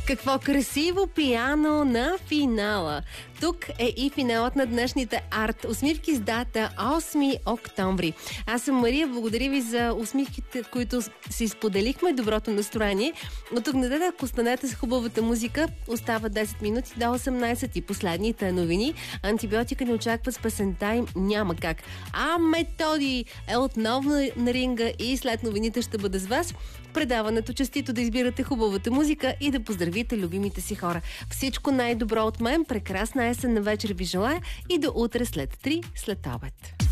Какво красиво пиано на финала! Тук е и финалът на днешните арт усмивки с дата 8 октомври. Аз съм Мария, благодаря ви за усмивките, които си споделихме, доброто настроение. От тук нататък останете с хубавата музика. Остава 10 минути до 18 и последните новини. Антибиотика ни очаква с песента им "Няма как". А Методи е отново на ринга и след новините ще бъде с вас. Предаването честито да избирате хубавата музика и да поздравите любимите си хора. Всичко най-добро от мен, прекрасна есен на вечер ви желая и до утре след 3 след обед.